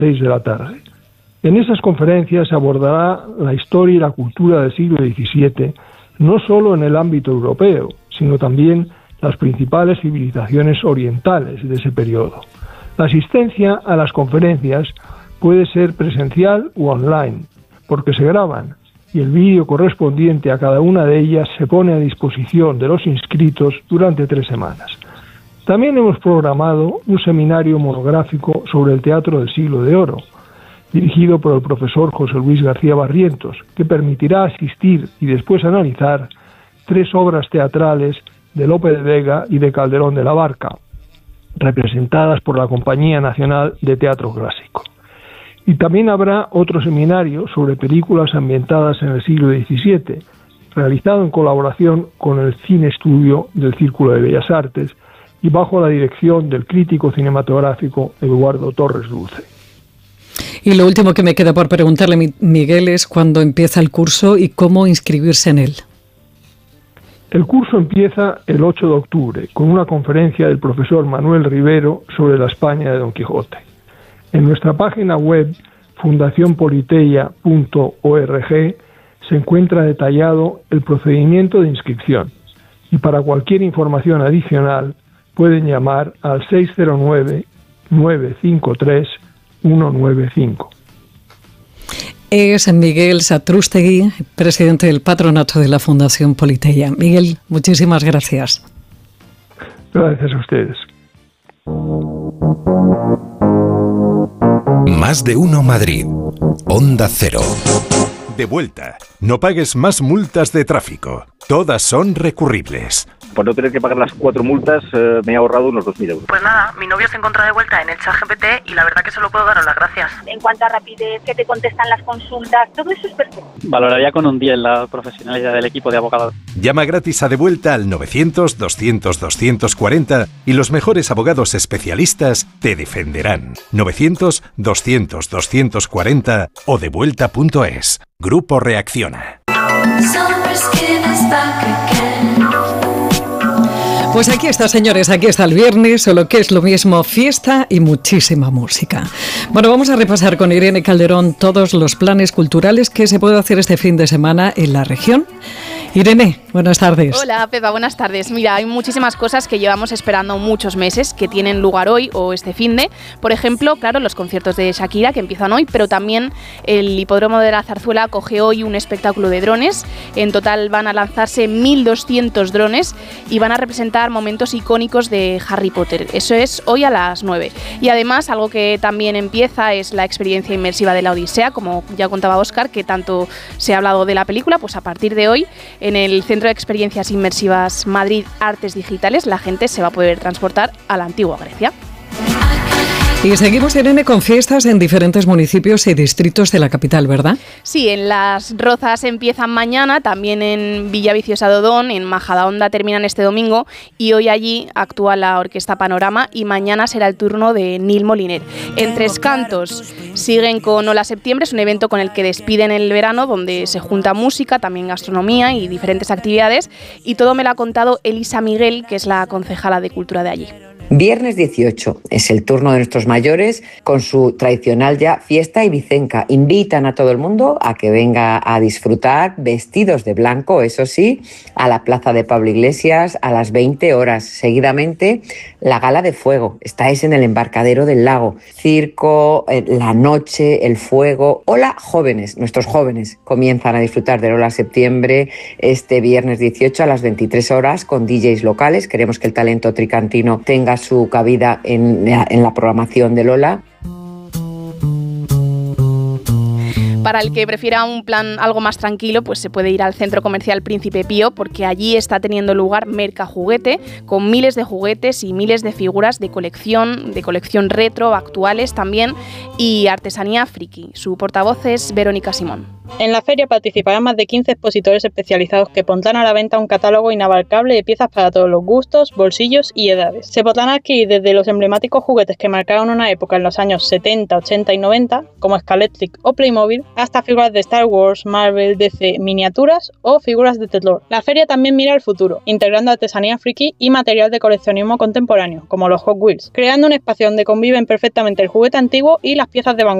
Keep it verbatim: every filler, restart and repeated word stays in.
seis de la tarde. En esas conferencias se abordará la historia y la cultura del siglo diecisiete, no solo en el ámbito europeo, sino también las principales civilizaciones orientales de ese periodo. La asistencia a las conferencias puede ser presencial u online, porque se graban, y el vídeo correspondiente a cada una de ellas se pone a disposición de los inscritos durante tres semanas. También hemos programado un seminario monográfico sobre el teatro del siglo de oro, dirigido por el profesor José Luis García Barrientos, que permitirá asistir y después analizar tres obras teatrales de Lope de Vega y de Calderón de la Barca, representadas por la Compañía Nacional de Teatro Clásico. Y también habrá otro seminario sobre películas ambientadas en el siglo diecisiete, realizado en colaboración con el Cine Estudio del Círculo de Bellas Artes y bajo la dirección del crítico cinematográfico Eduardo Torres Dulce. Y lo último que me queda por preguntarle, Miguel, es cuándo empieza el curso y cómo inscribirse en él. El curso empieza el ocho de octubre con una conferencia del profesor Manuel Rivero sobre la España de Don Quijote. En nuestra página web fundación politeia punto org se encuentra detallado el procedimiento de inscripción y para cualquier información adicional pueden llamar al seis cero nueve, nueve cinco tres, uno nueve cinco. Es Miguel Satrústegui, presidente del patronato de la Fundación Politeia. Miguel, muchísimas gracias. Gracias a ustedes. Más de uno Madrid. Onda Cero. De vuelta. No pagues más multas de tráfico. Todas son recurribles. Por no tener que pagar las cuatro multas, eh, me he ahorrado unos dos mil euros. Pues nada, mi novio se encuentra de vuelta en el ChatGPT y la verdad que solo puedo daros las gracias. En cuanto a rapidez, que te contestan las consultas, todo eso es perfecto. Valoraría con un diez la profesionalidad del equipo de abogados. Llama gratis a De Vuelta al novecientos, doscientos, doscientos cuarenta y los mejores abogados especialistas te defenderán. novecientos, doscientos, doscientos cuarenta o devuelta punto es. Grupo Reacciona. Pues aquí está, señores, aquí está el viernes, o lo que es lo mismo, fiesta y muchísima música. Bueno, vamos a repasar con Irene Calderón todos los planes culturales que se puede hacer este fin de semana en la región. Irene, buenas tardes. Hola, Pepa, buenas tardes. Mira, hay muchísimas cosas que llevamos esperando muchos meses que tienen lugar hoy o este finde. Por ejemplo, claro, los conciertos de Shakira que empiezan hoy, pero también el hipódromo de la Zarzuela acoge hoy un espectáculo de drones. En total van a lanzarse mil doscientos drones y van a representar momentos icónicos de Harry Potter. Eso es hoy a las nueve. Y además, algo que también empieza es la experiencia inmersiva de la Odisea, como ya contaba Óscar, que tanto se ha hablado de la película, pues a partir de hoy en el Centro de Experiencias Inmersivas Madrid Artes Digitales la gente se va a poder transportar a la antigua Grecia. Y seguimos, Irene, con fiestas en diferentes municipios y distritos de la capital, ¿verdad? Sí, en Las Rozas empiezan mañana, también en Villaviciosa de Odón, en Majadahonda terminan este domingo y hoy allí actúa la Orquesta Panorama y mañana será el turno de Nil Moliner. En Tres Cantos siguen con Hola Septiembre, es un evento con el que despiden el verano, donde se junta música, también gastronomía y diferentes actividades, y todo me lo ha contado Elisa Miguel, que es la concejala de Cultura de allí. Viernes dieciocho es el turno de nuestros mayores con su tradicional ya fiesta ibicenca. Invitan a todo el mundo a que venga a disfrutar vestidos de blanco, eso sí, a la plaza de Pablo Iglesias a las veinte horas. Seguidamente, la gala de fuego. Estáis en el embarcadero del lago. Circo, la noche, el fuego. Hola, jóvenes. Nuestros jóvenes comienzan a disfrutar del Hola Septiembre este viernes dieciocho a las veintitrés horas con D Js locales. Queremos que el talento tricantino tenga su cabida en, en la programación de Lola. Para el que prefiera un plan algo más tranquilo, pues se puede ir al Centro Comercial Príncipe Pío, porque allí está teniendo lugar Merca Juguete, con miles de juguetes y miles de figuras de colección, de colección retro, actuales también, y artesanía friki. Su portavoz es Verónica Simón. En la feria participarán más de quince expositores especializados que pondrán a la venta un catálogo inabarcable de piezas para todos los gustos, bolsillos y edades. Se podrán adquirir desde los emblemáticos juguetes que marcaron una época en los años setenta, ochenta y noventa, como Scalextric o Playmobil, hasta figuras de Star Wars, Marvel, D C, miniaturas o figuras de terror. La feria también mira al futuro, integrando artesanía friki y material de coleccionismo contemporáneo, como los Hot Wheels, creando un espacio donde conviven perfectamente el juguete antiguo y las piezas de vanguardia.